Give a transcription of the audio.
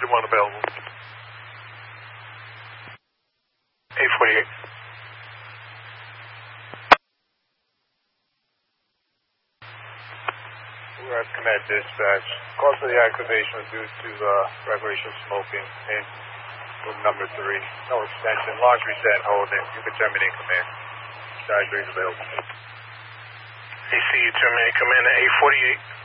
passenger one available. 848. We're at Command Dispatch. Cause for the activation was due to recreational smoking in room number 3. No extension. Laundry set holding. You can terminate command. Diary is available. AC, terminate command at 848.